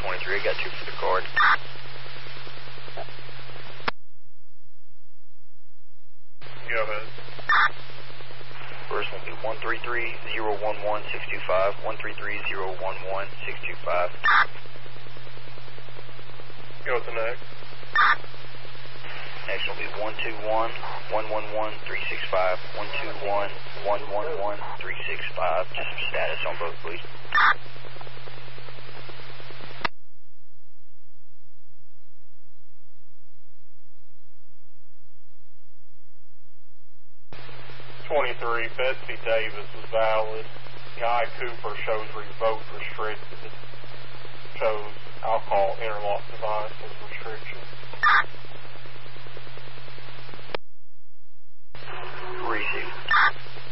23, I got 2 for the card. Go ahead. First will be 133-011-625, 133-011-625. Go with the next. Next will be 121-111-365, 121-111-365. Just some status on both, please. Betsy Davis is valid. Guy Cooper shows revoked restricted. Shows alcohol interlock device as restriction. Receive.